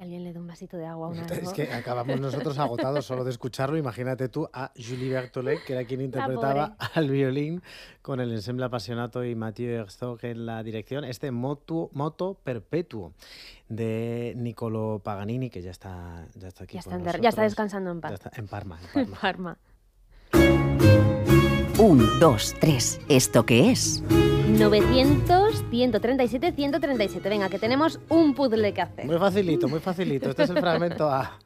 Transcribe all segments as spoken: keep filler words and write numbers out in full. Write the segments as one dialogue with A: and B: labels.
A: alguien le dé un vasito de agua a una
B: Es que acabamos nosotros agotados solo de escucharlo. Imagínate tú a Julie Berthollet, que era quien interpretaba al violín, con el ensemble Appassionato y Mathieu Herzog en la dirección. Este Moto, Moto Perpetuo de Niccolò Paganini, que ya está, ya está aquí
A: ya
B: con
A: está,
B: nosotros.
A: Ya está descansando en paz.
B: Ya está, en Parma. En Parma.
A: Parma.
C: Un, dos, tres. ¿Esto qué es?
A: novecientos, ciento treinta y siete, ciento treinta y siete. Venga, que tenemos un puzzle que hacer.
B: Muy facilito, muy facilito. Este es el fragmento A.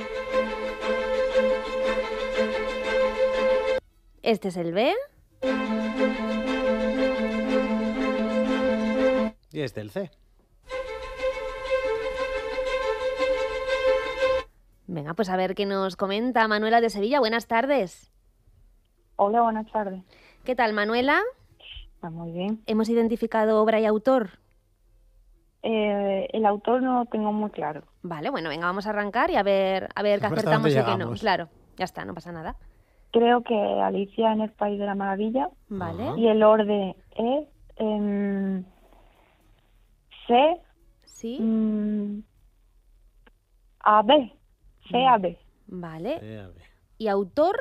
A: Este es el B.
B: Y este el C.
A: Venga, pues a ver qué nos comenta Manuela de Sevilla. Buenas tardes.
D: Hola, buenas tardes.
A: ¿Qué tal, Manuela?
D: Está muy bien.
A: ¿Hemos identificado obra y autor?
D: Eh, el autor no lo tengo muy claro.
A: Vale, bueno, venga, vamos a arrancar y a ver, a ver qué acertamos y qué no. Claro, ya está, no pasa nada.
D: Creo que Alicia en el País de la Maravilla.
A: Vale.
B: Ajá.
D: Y el orden es em, C,
A: ¿Sí?
D: mm, A, B. C, A, B.
A: Vale.
B: Sí, a ver.
A: ¿Y autor?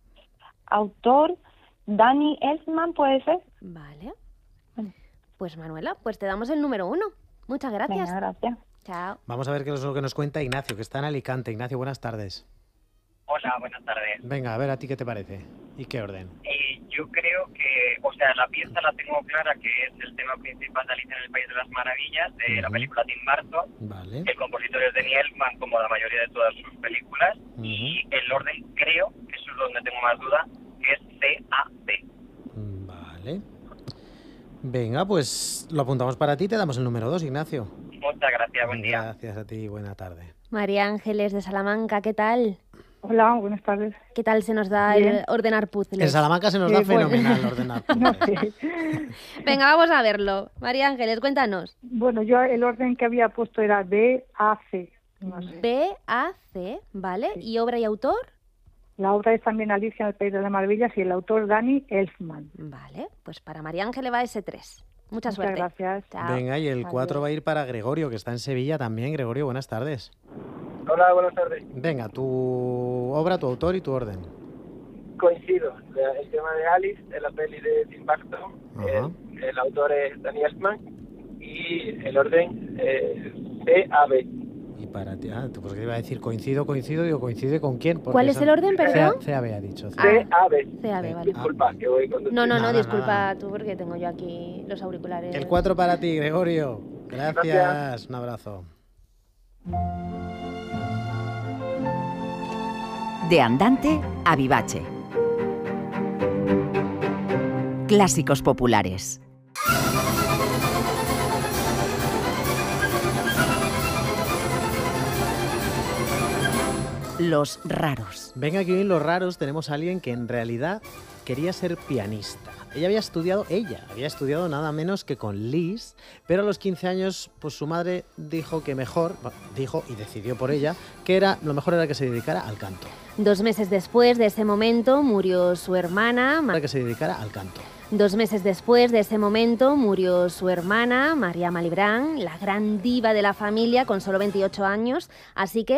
D: Autor, Danny Elfman, ¿puede ser?
A: Vale.
D: Bueno.
A: Pues Manuela, pues te damos el número uno. Muchas gracias.
D: Venga, gracias.
A: Chao.
B: Vamos a ver qué es lo que nos cuenta Ignacio, que está en Alicante. Ignacio, buenas tardes.
E: Hola, buenas tardes.
B: Venga, a ver, ¿a ti qué te parece? ¿Y qué orden?
E: Eh, yo creo que, o sea, la pieza la tengo clara, que es el tema principal de Alicia en el País de las Maravillas, de
B: Uh-huh.
E: la película Tim Burton.
B: Vale.
E: El compositor es Danny Elfman, como la mayoría de todas sus películas.
B: Uh-huh.
E: Y el orden, creo, que eso es donde tengo más duda, que es C A B.
B: Vale. Venga, pues lo apuntamos para ti, te damos el número dos, Ignacio.
E: Muchas gracias, buen día.
B: Gracias a ti, buena tarde.
A: María Ángeles de Salamanca, ¿qué tal?
D: Hola, buenas tardes.
A: ¿Qué tal se nos da
D: Bien.
A: el ordenar puzzles?
B: En Salamanca se nos
D: Sí,
B: da
D: bueno.
B: fenomenal ordenar
D: No
B: puzzles.
D: sé.
A: Venga, vamos a verlo. María Ángeles, cuéntanos.
D: Bueno, yo el orden que había puesto era B, A, C. No sé.
A: B, A, C, ¿vale?
D: Sí.
A: ¿Y obra y autor?
D: La obra es también Alicia en el País de las Maravillas y el autor Danny Elfman.
A: Vale, pues para María Ángeles va ese tres. Mucha
D: Muchas
A: suerte.
D: gracias.
A: Chao.
B: Venga, y el
D: Adiós.
B: cuatro va a ir para Gregorio, que está en Sevilla también. Gregorio, buenas tardes.
F: Hola, buenas tardes.
B: Venga, tu obra, tu autor y tu orden.
F: Coincido. El tema de Alice, de la peli de Tim Burton,
B: Ajá.
F: el, el autor es Danny Elfman y el orden es C A B.
B: Y para ti, ah, tú, pues que iba a decir coincido, coincido, digo, ¿coincide con quién? Porque
A: ¿Cuál es
B: esa-
A: el orden, perdón?
B: C A B ha dicho.
A: Ah.
F: C A B.
A: C, A, B, vale.
F: Disculpa, que voy con...
A: No, no, no,
B: Nada,
A: disculpa
B: nada.
A: tú porque tengo yo aquí los auriculares.
B: El cuatro para ti, Gregorio. Gracias.
F: Gracias.
B: Un abrazo.
C: De andante a vivace. Clásicos populares. Los raros.
B: Venga, aquí en Los Raros tenemos a alguien que en realidad quería ser pianista. Ella había estudiado, ella había estudiado nada menos que con Liszt, pero a los quince años, pues su madre dijo que mejor, dijo y decidió por ella, que era lo mejor era que se dedicara al canto.
A: Dos meses después de ese momento murió su hermana. Ma-
B: Para que se dedicara al canto.
A: Dos meses después de ese momento murió su hermana, María Malibran, la gran diva de la familia, con solo veintiocho años. Así que